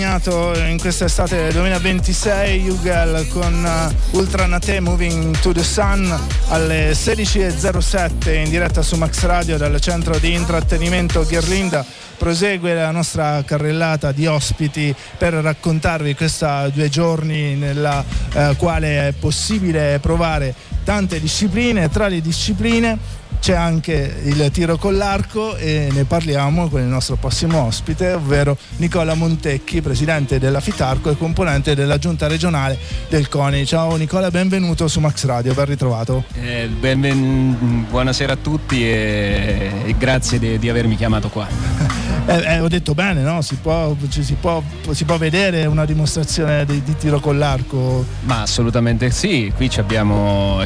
accompagnato in quest'estate 2026 Ugel con Ultra Nate Moving to the Sun alle 16.07 in diretta su Max Radio dal centro di intrattenimento Ghirlinda. Prosegue la nostra carrellata di ospiti per raccontarvi questa 2 giorni nella quale è possibile provare tante discipline. Tra le discipline c'è anche il tiro con l'arco e ne parliamo con il nostro prossimo ospite, ovvero Nicola Montecchi, presidente della Fitarco e componente della giunta regionale del CONI. Ciao Nicola, benvenuto su Max Radio, ben ritrovato. Buonasera a tutti e grazie di avermi chiamato qua. Ho detto bene, no? Si può vedere una dimostrazione di tiro con l'arco? Ma assolutamente sì, qui abbiamo